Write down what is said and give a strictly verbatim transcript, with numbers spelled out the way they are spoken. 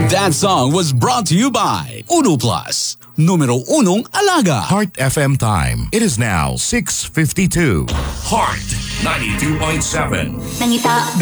That song was brought to you by Uno Plus, numero unong alaga. Heart F M time. It is now six fifty-two. Heart ninety-two point seven. Nangita